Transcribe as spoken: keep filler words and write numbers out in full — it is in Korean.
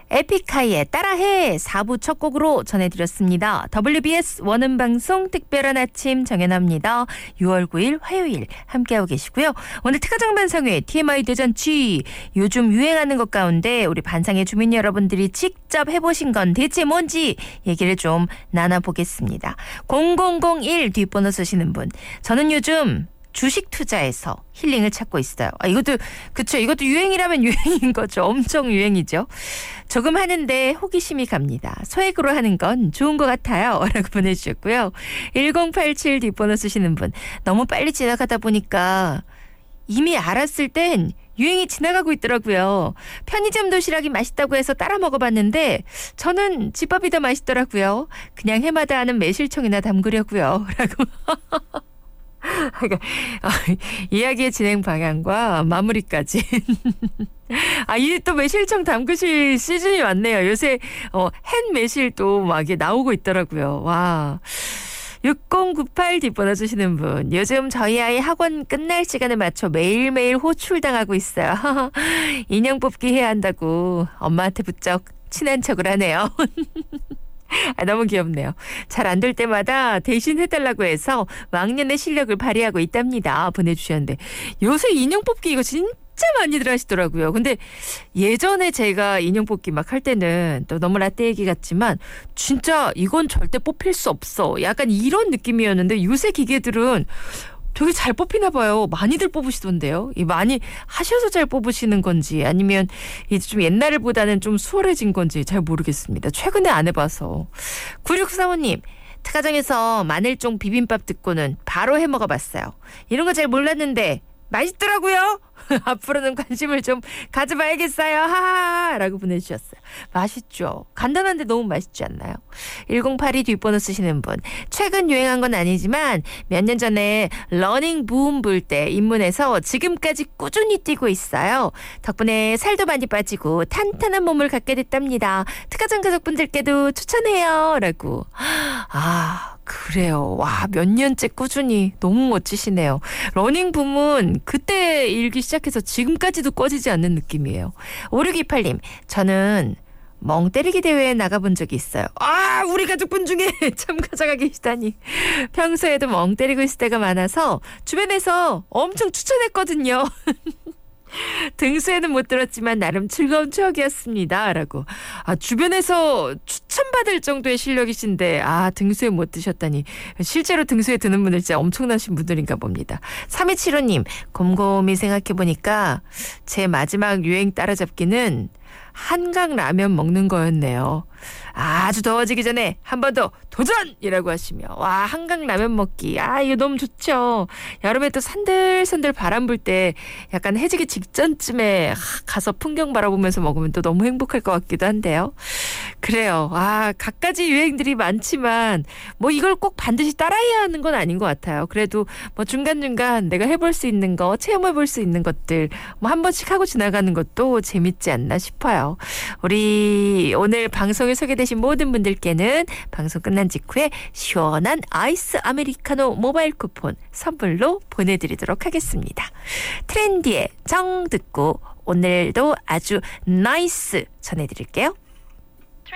에픽하이의 따라해 사 부 첫 곡으로 전해드렸습니다. 더블유비에스 원음방송 특별한 아침 정연아입니다. 유월 구일 화요일 함께하고 계시고요. 오늘 특가장반상회 티엠아이 대잔치 요즘 유행하는 것 가운데 우리 반상회 주민 여러분들이 직접 해보신 건 대체 뭔지 얘기를 좀 나눠보겠습니다. 공공공일 뒷번호 쓰시는 분. 저는 요즘 주식 투자에서 힐링을 찾고 있어요. 아, 이것도, 그쵸. 이것도 유행이라면 유행인 거죠. 엄청 유행이죠. 조금 하는데 호기심이 갑니다. 소액으로 하는 건 좋은 것 같아요. 라고 보내주셨고요. 일공팔칠 뒷번호 쓰시는 분. 너무 빨리 지나가다 보니까 이미 알았을 땐 유행이 지나가고 있더라고요. 편의점 도시락이 맛있다고 해서 따라 먹어봤는데 저는 집밥이 더 맛있더라고요. 그냥 해마다 하는 매실청이나 담그려고요. 라고. 그러니까, 아, 이야기의 진행 방향과 마무리까지. 아, 이제 또 매실청 담그실 시즌이 왔네요. 요새 어, 햇 매실도 막 이게 나오고 있더라고요. 와. 육공구팔 뒷번호 주시는 분. 요즘 저희 아이 학원 끝날 시간에 맞춰 매일매일 호출당하고 있어요. 인형 뽑기 해야 한다고 엄마한테 부쩍 친한 척을 하네요. 아, 너무 귀엽네요. 잘 안 될 때마다 대신 해달라고 해서 왕년의 실력을 발휘하고 있답니다. 보내주셨는데 요새 인형 뽑기 이거 진짜 많이들 하시더라고요. 근데 예전에 제가 인형 뽑기 막 할 때는 또 너무 라떼 얘기 같지만 진짜 이건 절대 뽑힐 수 없어. 약간 이런 느낌이었는데 요새 기계들은 되게 잘 뽑히나 봐요. 많이들 뽑으시던데요. 이 많이 하셔서 잘 뽑으시는 건지 아니면 이제 좀 옛날보다는 좀 수월해진 건지 잘 모르겠습니다. 최근에 안 해봐서. 구육사오님. 특가정에서 마늘종 비빔밥 듣고는 바로 해 먹어봤어요. 이런 거 잘 몰랐는데 맛있더라고요. 앞으로는 관심을 좀 가져봐야겠어요. 하하 라고 보내주셨어요. 맛있죠. 간단한데 너무 맛있지 않나요? 일공팔이 뒷번호 쓰시는 분. 최근 유행한 건 아니지만 몇 년 전에 러닝 붐 불 때 입문해서 지금까지 꾸준히 뛰고 있어요. 덕분에 살도 많이 빠지고 탄탄한 몸을 갖게 됐답니다. 특가정 가족분들께도 추천해요. 라고. 아 그래요. 와, 몇 년째 꾸준히 너무 멋지시네요. 러닝 붐은 그때 일기 시작해서 지금까지도 꺼지지 않는 느낌이에요. 오육이팔님. 저는 멍 때리기 대회에 나가본 적이 있어요. 아, 우리 가족분 중에 참가자가 계시다니. 평소에도 멍 때리고 있을 때가 많아서 주변에서 엄청 추천했거든요. 등수에는 못 들었지만 나름 즐거운 추억이었습니다. 라고. 아, 주변에서 추천받을 정도의 실력이신데 아 등수에 못 드셨다니. 실제로 등수에 드는 분들 진짜 엄청나신 분들인가 봅니다. 삼이칠오님. 곰곰이 생각해보니까 제 마지막 유행 따라잡기는 한강 라면 먹는 거였네요. 아주 더워지기 전에 한 번 더 도전이라고 하시며 와 한강 라면 먹기 아 이거 너무 좋죠. 여름에 또 산들산들 바람 불 때 약간 해지기 직전쯤에 가서 풍경 바라보면서 먹으면 또 너무 행복할 것 같기도 한데요. 그래요. 아 갖가지 유행들이 많지만 뭐 이걸 꼭 반드시 따라해야 하는 건 아닌 것 같아요. 그래도 뭐 중간중간 내가 해볼 수 있는 거 체험해볼 수 있는 것들 뭐 한 번씩 하고 지나가는 것도 재밌지 않나 싶어요. 우리 오늘 방송에 소개되신 모든 분들께는 방송 끝난 직후에 시원한 아이스 아메리카노 모바일 쿠폰 선물로 보내드리도록 하겠습니다. 트렌디의 정 듣고 오늘도 아주 나이스 전해드릴게요.